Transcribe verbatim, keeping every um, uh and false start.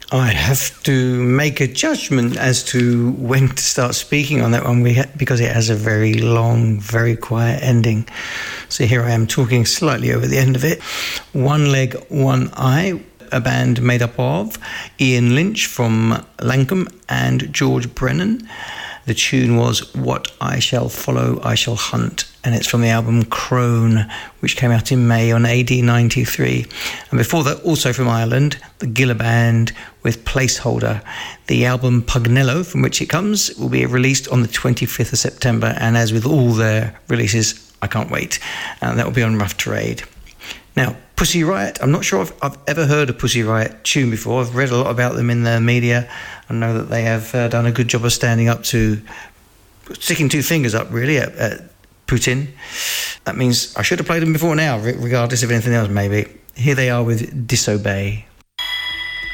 I have to make a judgment as to when to start speaking on that one we ha- because it has a very long, very quiet ending. So here I am talking slightly over the end of it. One Leg, One Eye, a band made up of Ian Lynch from Lankum and George Brennan. The tune was What I Shall Follow, I Shall Hunt, and it's from the album Crone, which came out in May on A D ninety-three. And before that, also from Ireland, the Gilla Band with Placeholder. The album Pugnello, from which it comes, will be released on the twenty-fifth of September, and as with all their releases, I can't wait. And that will be on Rough Trade. Now, Pussy Riot, I'm not sure if I've ever heard a Pussy Riot tune before. I've read a lot about them in the media. I know that they have uh, done a good job of standing up to, sticking two fingers up really at, at Putin. That means I should have played them before now, regardless of anything else maybe. Here they are with Disobey.